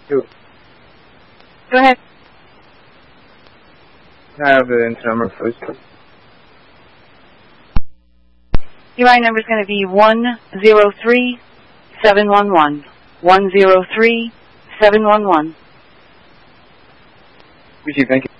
Go ahead. Can I have the incident number, please? Your line number is going to be 103-711. 103-711. Thank you.